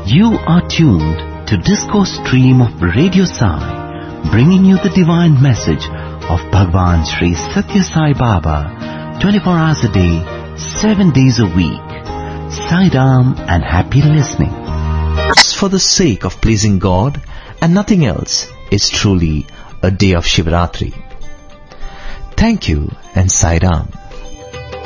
You are tuned to Discourse Stream of Radio Sai, bringing you the divine message of Bhagwan Sri Satya Sai Baba, 24 hours a day, 7 days a week. Sai Ram and happy listening. For the sake of pleasing God and nothing else is truly a day of Shivratri. Thank you and Sai Ram.